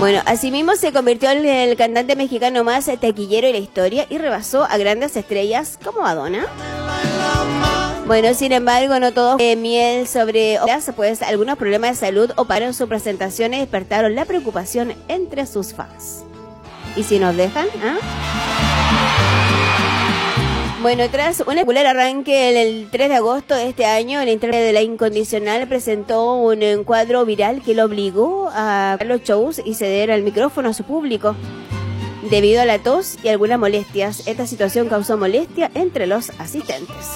Bueno, asimismo se convirtió en el cantante mexicano más taquillero de la historia y rebasó a grandes estrellas como Madonna. Bueno, sin embargo, no todo fue miel sobre hojas, pues algunos problemas de salud o paro en sus presentaciones despertaron la preocupación entre sus fans. ¿Y si nos dejan? ¿Ah? Bueno, tras un popular arranque el 3 de agosto de este año, el intérprete de La Incondicional presentó un cuadro viral que lo obligó a los shows y ceder al micrófono a su público. Debido a la tos y algunas molestias, esta situación causó molestia entre los asistentes.